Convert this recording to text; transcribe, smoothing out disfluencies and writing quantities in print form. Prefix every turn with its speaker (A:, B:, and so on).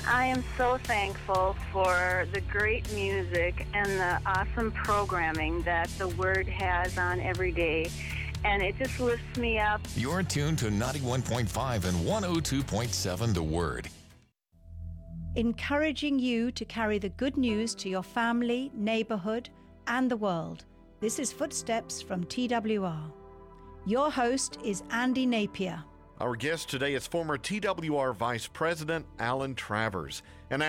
A: I am so thankful for the great music and the awesome programming that the Word has on every day. And it just lifts me up.
B: You're tuned to 91.5 and 102.7 The Word.
C: Encouraging you to carry the good news to your family, neighborhood, and the world. This is Footsteps from TWR. Your host is Andy Napier.
D: Our guest today is former TWR Vice President Alan Travers. And